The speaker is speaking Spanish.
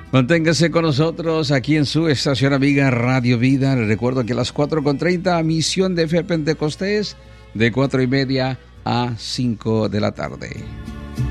Manténgase con nosotros aquí en su estación amiga Radio Vida. Les recuerdo que a las 4:30, misión de fe Pentecostés, de 4:30 a 5 de la tarde.